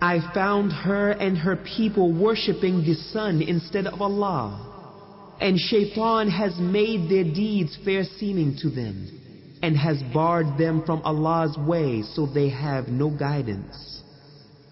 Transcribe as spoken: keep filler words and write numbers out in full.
I found her and her people worshipping the sun instead of Allah. And Shaitan has made their deeds fair seeming to them, and has barred them from Allah's way, so they have no guidance.